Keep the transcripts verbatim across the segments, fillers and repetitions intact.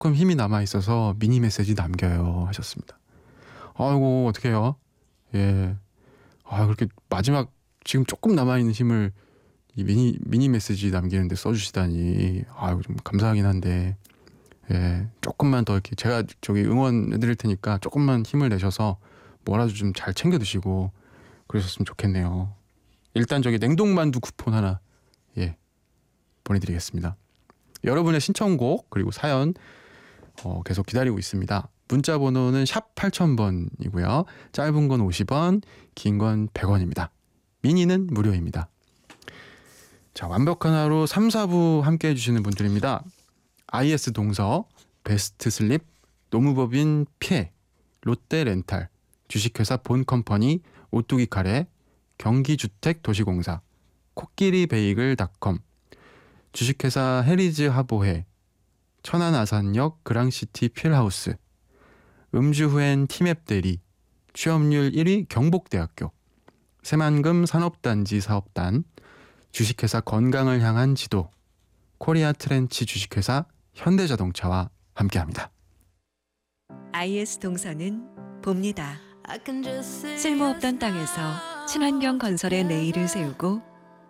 조금 힘이 남아있어서 미니 메시지 남겨요 하셨습니다. 아이고 어떡해요. 예. 아 그렇게 마지막 지금 조금 남아있는 힘을 이 미니 미니 메시지 남기는데 써주시다니 아유 좀 감사하긴 한데 예 조금만 더 이렇게 제가 저기 응원해드릴 테니까 조금만 힘을 내셔서 뭐라도 좀 잘 챙겨 드시고 그러셨으면 좋겠네요. 일단 저기 냉동만두 쿠폰 하나 예 보내드리겠습니다. 여러분의 신청곡 그리고 사연 어, 계속 기다리고 있습니다. 문자 번호는 샵 팔천 번이고요. 짧은 건 오십 원, 긴 건 백 원입니다. 미니는 무료입니다. 자, 완벽한 하루 삼, 사 부 함께 해주시는 분들입니다. 아이에스 동서, 베스트 슬립, 노무법인 피에, 롯데 렌탈, 주식회사 본컴퍼니, 오뚜기 카레, 경기주택도시공사, 코끼리 베이글닷컴, 주식회사 해리즈 하보해, 천안 아산역 그랑시티 필하우스, 음주 후엔 티맵 대리, 취업률 일 위 경복대학교, 새만금 산업단지 사업단, 주식회사 건강을 향한 지도, 코리아 트렌치 주식회사 현대자동차와 함께합니다. 아이에스 동서는 봅니다. 쓸모없던 땅에서 친환경 건설의 내일을 세우고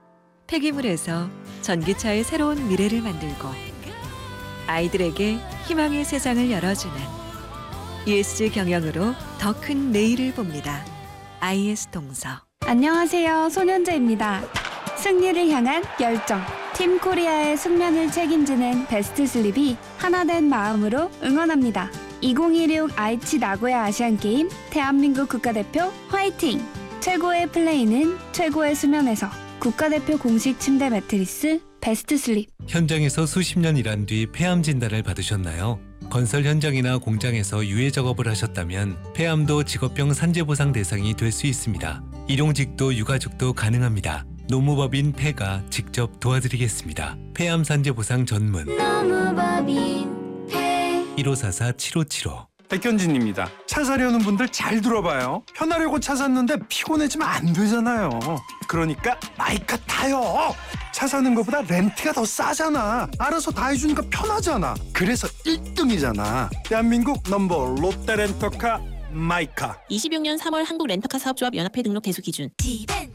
폐기물에서 전기차의 새로운 미래를 만들고 아이들에게 희망의 세상을 열어주는 이에스지 경영으로 더 큰 내일을 봅니다. 아이에스 동서. 안녕하세요. 손현재입니다. 승리를 향한 열정. 팀 코리아의 숙면을 책임지는 베스트 슬립이 하나된 마음으로 응원합니다. 이천이십육 아이치 나고야 아시안게임 대한민국 국가대표 화이팅! 최고의 플레이는 최고의 수면에서. 국가대표 공식 침대 매트리스 베스트 슬립. 현장에서 수십 년 일한 뒤 폐암 진단을 받으셨나요? 건설 현장이나 공장에서 유해 작업을 하셨다면 폐암도 직업병 산재보상 대상이 될 수 있습니다. 일용직도 유가족도 가능합니다. 노무법인 폐가 직접 도와드리겠습니다. 폐암 산재보상 전문 노무법인 폐 일오사사 칠오칠오. 백현진입니다. 차 사려는 분들 잘 들어봐요. 편하려고 차 샀는데 피곤해지면 안 되잖아요. 그러니까 마이카 타요. 차 사는 것보다 렌트가 더 싸잖아. 알아서 다 해주니까 편하잖아. 그래서 일 등이잖아. 대한민국 넘버 롯데 렌터카 마이카. 이십육 년 삼월 한국 렌터카 사업조합 연합회 등록 대수 기준.